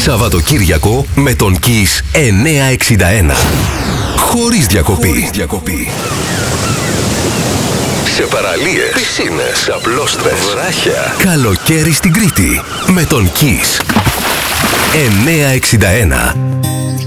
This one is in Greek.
Σαββατοκύριακο με τον Kiss 961. Χωρίς διακοπή. Σε παραλίες, πισίνες, απλόστρες, βράχια. Καλοκαίρι στην Κρήτη με τον Kiss 961.